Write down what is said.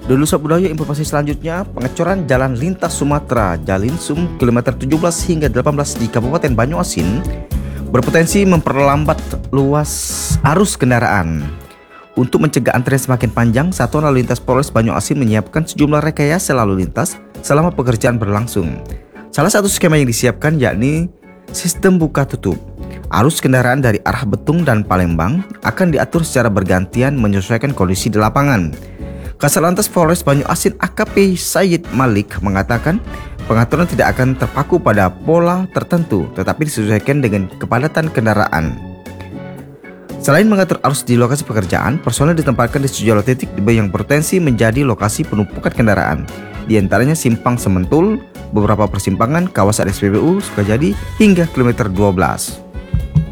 Dulu Sabudaya, informasi selanjutnya, pengecoran jalan lintas Sumatera Jalinsum kilometer 17 hingga 18 di Kabupaten Banyuasin berpotensi memperlambat luas arus kendaraan. Untuk mencegah antrian semakin panjang, Satuan Lalu Lintas Polres Banyuasin menyiapkan sejumlah rekayasa lalu lintas selama pekerjaan berlangsung. Salah satu skema yang disiapkan yakni sistem buka tutup. Arus kendaraan dari arah Betung dan Palembang akan diatur secara bergantian menyesuaikan kondisi di lapangan. Kasatlantas Polres Banyuasin AKP Sayyid Malik mengatakan pengaturan tidak akan terpaku pada pola tertentu tetapi disesuaikan dengan kepadatan kendaraan. Selain mengatur arus di lokasi pekerjaan, personel ditempatkan di sejumlah titik yang berpotensi menjadi lokasi penumpukan kendaraan, di antaranya Simpang Sementul, beberapa persimpangan, kawasan SPBU Sukajadi hingga kilometer 12.